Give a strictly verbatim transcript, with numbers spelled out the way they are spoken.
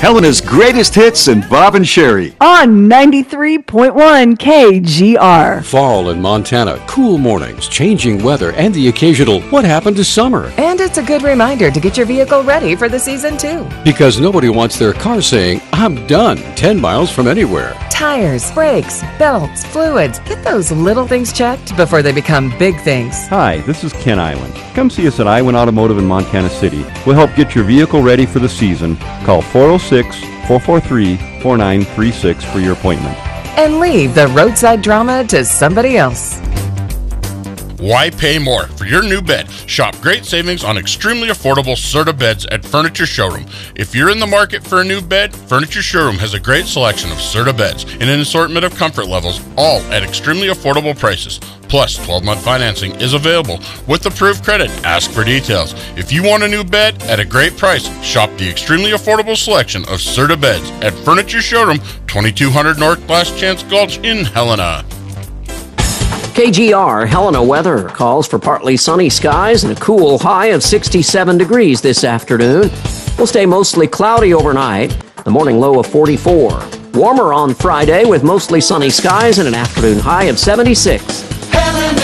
Helena's greatest hits and Bob and Sherry. On ninety-three point one K G R. Fall in Montana, cool mornings, changing weather, and the occasional what happened to summer. And it's a good reminder to get your vehicle ready for the season too. Because nobody wants their car saying, I'm done, ten miles from anywhere. Tires, brakes, belts, fluids. Get those little things checked before they become big things. Hi, this is Ken Iwan. Come see us at Iwan Automotive in Montana City. We'll help get your vehicle ready for the season. Call four oh six, four four three, four nine three six for your appointment. And leave the roadside drama to somebody else. Why pay more for your new bed? Shop great savings on extremely affordable Serta beds at Furniture Showroom. If you're in the market for a new bed, Furniture Showroom has a great selection of Serta beds and an assortment of comfort levels, all at extremely affordable prices. Plus, twelve-month financing is available with approved credit. Ask for details. If you want a new bed at a great price, shop the extremely affordable selection of Serta beds at Furniture Showroom, twenty-two hundred North Last Chance Gulch in Helena. K G R Helena weather calls for partly sunny skies and a cool high of sixty-seven degrees this afternoon. We'll stay mostly cloudy overnight, the morning low of forty-four. Warmer on Friday with mostly sunny skies and an afternoon high of seventy-six.